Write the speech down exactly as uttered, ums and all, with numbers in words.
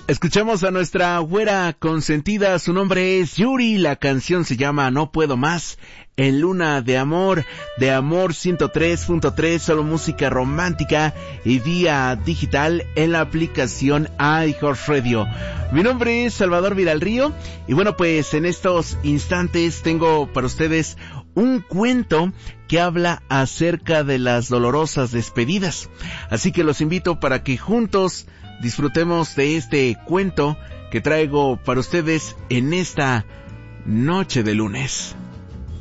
Escuchamos a nuestra güera consentida, su nombre es Yuri, la canción se llama No Puedo Más, en Luna de Amor, de Amor ciento tres punto tres, solo música romántica y vía digital en la aplicación iHeartRadio. Mi nombre es Salvador Vidalrío y bueno, pues en estos instantes tengo para ustedes un cuento que habla acerca de las dolorosas despedidas. Así que los invito para que juntos disfrutemos de este cuento que traigo para ustedes en esta noche de lunes.